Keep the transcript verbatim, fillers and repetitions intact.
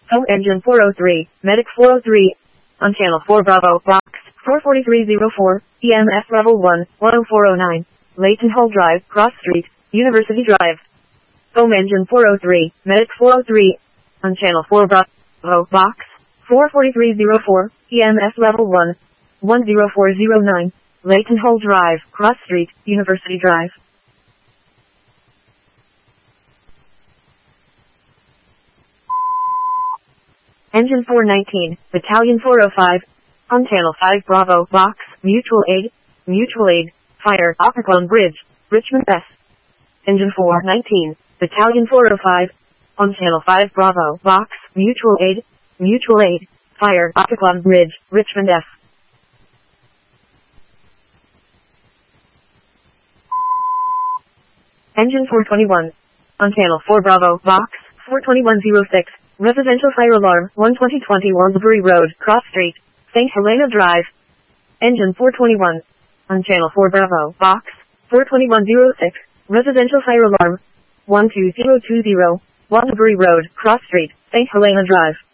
Home engine four oh three, medic four oh three. On channel four Bravo, box four four three zero four, E M S level one, one oh four oh nine. Leighton Hall Drive, Cross Street, University Drive. Home engine four oh three, medic four oh three. On channel four Bravo, box four four three zero four, E M S level one, one oh four oh nine. Leighton Hall Drive, Cross Street, University Drive. Engine four nineteen, Battalion four oh five. On channel five Bravo, box, mutual aid, mutual aid, fire, Occoquan Bridge, Richmond S. Engine four nineteen, Battalion four oh five. On channel five Bravo, box, mutual aid, mutual aid, fire, Occoquan Bridge, Richmond F. Engine four twenty-one. On channel four Bravo, box, four twenty-one oh six. Residential fire alarm, one twenty twenty Warnsbury Road, Cross Street, Saint Helena Drive. Engine four twenty-one. On channel four Bravo, box, four twenty-one oh six. Residential fire alarm, one two zero two zero, Warnsbury Road, Cross Street, Saint Helena Drive.